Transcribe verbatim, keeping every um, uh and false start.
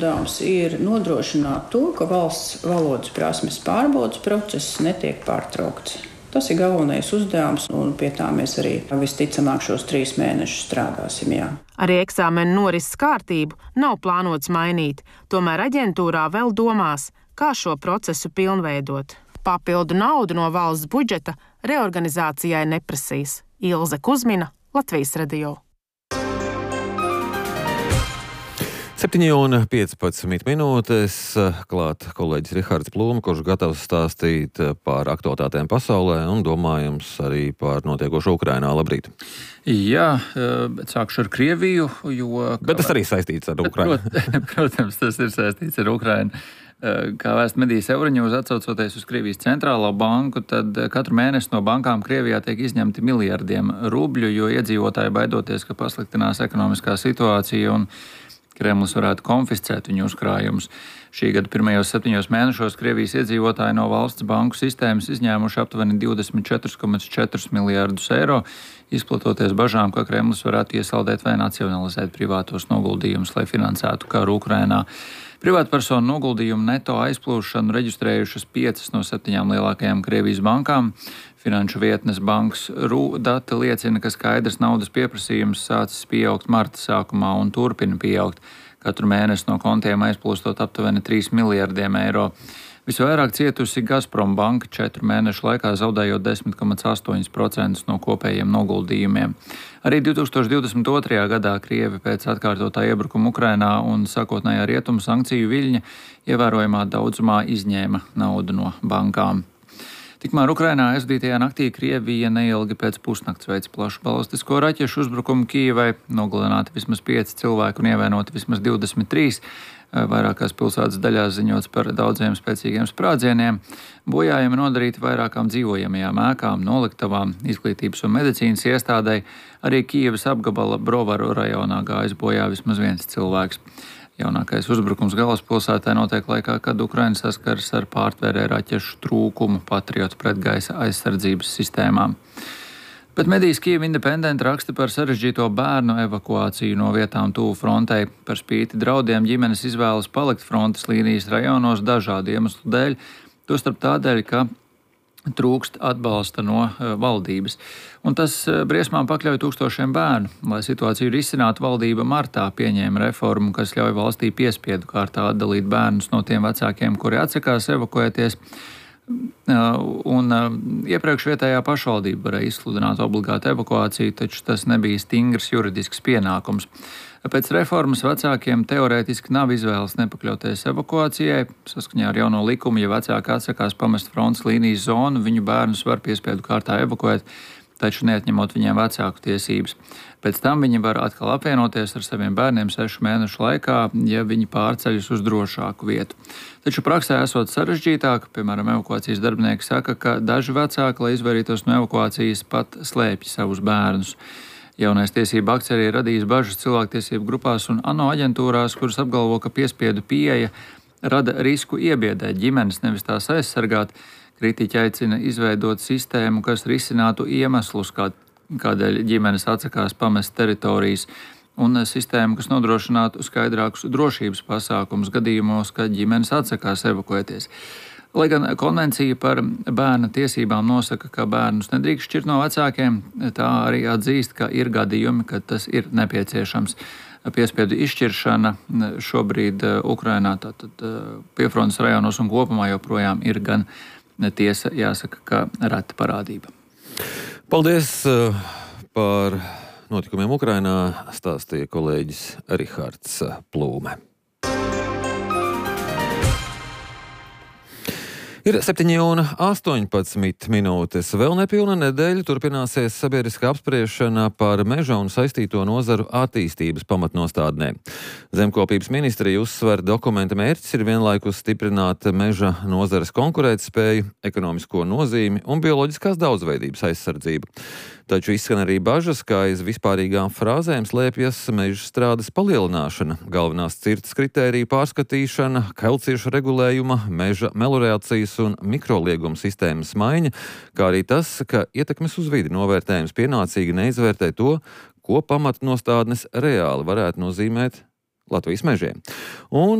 uzdevums ir nodrošināt to, ka valsts valodas prasmes pārbaudas process netiek pārtraukts. Tas ir galvenais uzdevums, un pie tā mēs arī visticamāk šos trīs mēnešus strādāsim. Jā. Arī eksāmenu norises kārtību nav plānots mainīt, tomēr aģentūrā vēl domās, kā šo procesu pilnveidot. Papildu naudu no valsts budžeta reorganizācijai neprasīs. Ilze Kuzmina, Latvijas radio. septiņi un piecpadsmit minūtes, klāt kolēģis Rihards Plūme, kurš gatavs stāstīt par aktualitātēm pasaulē un domājams arī par notiekošo Ukrainā. Labrīt! Jā, bet sākšu ar Krieviju, jo... Bet tas arī saistīts ar Ukrainu. Protams, tas ir saistīts ar Ukrainu. Kā vēst medijas Euronews, atsaucoties uz Krievijas centrālo banku, tad katru mēnesi no bankām Krievijā tiek izņemti miljardiem rubļu, jo iedzīvotāji baidoties, ka pasliktinās ekonomiskā situācija un Kremlis varētu konfiscēt viņu uzkrājumus. Šī gada pirmajos septiņos mēnešos Krievijas iedzīvotāji no valsts banku sistēmas izņēmuši aptuveni divdesmit četri komats četri miljārdus eiro, izplatoties bažām, ka Kremlis varētu iesaldēt vai nacionalizēt privātos noguldījumus, lai finansētu karu Ukrainā. Privātpersonu noguldījumu neto aizplūšanu reģistrējušas piecas no septiņām lielākajām Krievijas bankām. Finanšu vietnes bankas R U dati liecina, ka skaidrs naudas pieprasījums sācis pieaugt marta sākumā un turpina pieaugt. Katru mēnesi no kontiem aizplūstot aptuveni trīs miljardiem eiro. Visvairāk cietusi Gazprom banka četru mēnešu laikā zaudējot desmit komats astoņi procenti no kopējiem noguldījumiem. Arī divi tūkstoši divdesmit otrajā gadā Krievi pēc atkārtotā iebrukuma Ukrainā un sākotnējā rietumu sankciju viļņa ievērojamā daudzumā izņēma naudu no bankām. Tikmēr Ukrainā aizvadītajā naktī Krievija neilgi pēc pusnakts veica plašu balistisko raķešu uzbrukumu Kijevai, nogalināti vismaz pieci cilvēki un ievainoti vismaz divdesmit trīs. Vairākās pilsētas daļās ziņots par daudziem spēcīgiem sprādzieniem. Bojājumi nodarīti vairākām dzīvojamajām ēkām, noliktavām, izglītības un medicīnas iestādei. Arī Kijevas apgabala Brovaru rajonā gājis bojā vismaz viens cilvēks. Jaunākais uzbrukums galvaspilsētā notiek laikā, kad Ukraina saskaras ar pārtvērē raķešu trūkumu Patriotu pretgaisa aizsardzības sistēmām. Bet medijas Kyiv Independent raksta par sarežģīto bērnu evakuāciju no vietām tuvu frontei. Par spīti draudiem ģimenes izvēlas palikt frontes līnijas rajonos dažādu iemeslu dēļ, tostarp tādēļ, ka trūkst atbalsta no valdības. Un tas briesmām pakļauj tūkstošiem bērnu. Lai situāciju risinātu, valdība martā pieņēma reformu, kas ļauj valstī piespiedu kārtā atdalīt bērnus no tiem vecākiem, kuri atsakās evakuēties. Un iepriekš vietējā pašvaldība varēja izsludināt obligātu evakuāciju, taču tas nebija stingrs juridisks pienākums. Pēc reformas vecākiem teorētiski nav izvēles nepakļauties evakuācijai. Saskaņā ar jauno likumu, ja vecāki atsakās pamest frontes līnijas zonu, viņu bērnus var piespiedu kārtā evakuēt, taču neatņemot viņiem vecāku tiesības. Pēc tam viņi var atkal apvienoties ar saviem bērniem sešu mēnešu laikā, ja viņi pārceļas uz drošāku vietu. Taču praksē esot sarežģītāk, piemēram, evakuācijas darbinieki saka, ka daži vecāki, lai izvairītos no evakuācijas, pat slēpj savus bērnus. Jaunais tiesība akts arī radījis bažas cilvēktiesību grupās un ANO aģentūrās, kuras apgalvo, ka piespiedu pieeja rada risku iebiedēt ģimenes, nevis tās aizsargāt. Kritiķi aicina izveidot sistēmu, kas risinātu iemeslus, kā, kādēļ ģimenes atsakās pamest teritorijas, un sistēmu, kas nodrošinātu skaidrākus drošības pasākumus gadījumos, kad ģimenes atsakās evakuēties. Lai gan konvencija par bērna tiesībām nosaka, ka bērnus nedrīkst šķirt no vecākiem, tā arī atzīst, ka ir gadījumi, kad tas ir nepieciešams. Piespiedu izšķiršana šobrīd Ukrainā, tātad piefrontes rajonos un kopumā joprojām ir gan tiesa, jāsaka, ka reta parādība. Paldies par notikumiem Ukrainā, stāstīja kolēģis Rihards Plūme. Ir septiņi un astoņpadsmit minūtes. Vēl nepilna nedēļa turpināsies sabiedriskā apspriešana par meža un saistīto nozaru attīstības pamatnostādnēm. Zemkopības ministrija uzsver, dokumenta mērķis ir vienlaikus stiprināt meža nozares konkurētspēju, ekonomisko nozīmi un bioloģiskās daudzveidības aizsardzību. Taču izskan arī bažas, ka aiz vispārīgām frāzēm slēpjas meža strādes palielināšana, galvenās cirtas kritēriju pārskatīšana, kailciešu regulējuma, meža meliorácijas un mikrolieguma sistēmas maiņa, kā arī tas, ka ietekmes uz vidi novērtējums pienācīgi neizvērtē to, ko pamatnostādnes reāli varētu nozīmēt Latvijas mežiem. Un